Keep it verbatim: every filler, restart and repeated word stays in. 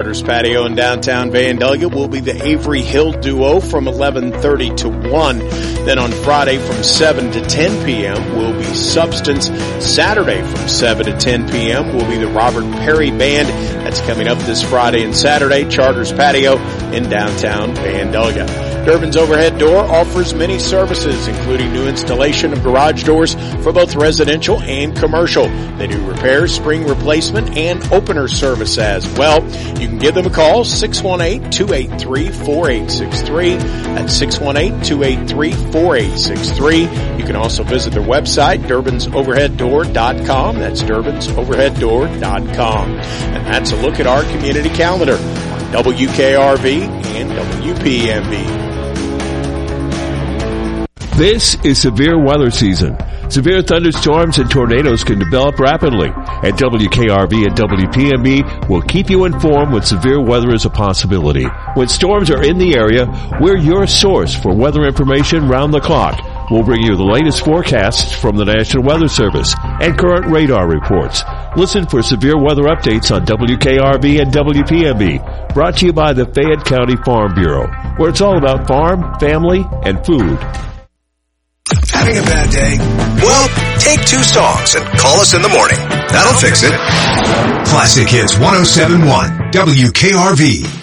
Charters Patio in downtown Vandalia will be the Avery Hill Duo from eleven thirty to one. Then on Friday from seven to ten p.m. will be Substance. Saturday from seven to ten p.m. will be the Robert Perry Band. That's coming up this Friday and Saturday. Charters Patio in downtown Vandalia. Durbin's Overhead Door offers many services, including new installation of garage doors for both residential and commercial. They do repairs, spring replacement, and opener service as well. You can give them a call, six one eight, two eight three, four eight six three. That's six one eight, two eight three, four eight six three. You can also visit their website, durbins overhead door dot com. That's durbins overhead door dot com. And that's a look at our community calendar on W K R V and W P M B. This is severe weather season. Severe thunderstorms and tornadoes can develop rapidly, and W K R V and W P M B will keep you informed when severe weather is a possibility. When storms are in the area, we're your source for weather information round the clock. We'll bring you the latest forecasts from the National Weather Service and current radar reports. Listen for severe weather updates on W K R V and W P M B, brought to you by the Fayette County Farm Bureau, where it's all about farm, family, and food. Having a bad day? Well, take two songs and call us in the morning. That'll fix it. Classic Hits one oh seven point one W K R V.